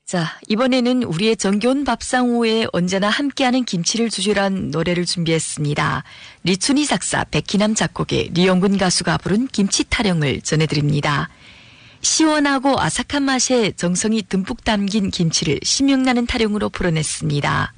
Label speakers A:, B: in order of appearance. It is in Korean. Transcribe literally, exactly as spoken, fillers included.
A: 자, 이번에는 우리의 정겨운 밥상우에 언제나 함께하는 김치를 주시란 노래를 준비했습니다. 리춘희 작사, 백희남 작곡의 리영근 가수가 부른 김치 타령을 전해드립니다. 시원하고 아삭한 맛에 정성이 듬뿍 담긴 김치를 신명나는 타령으로 풀어냈습니다.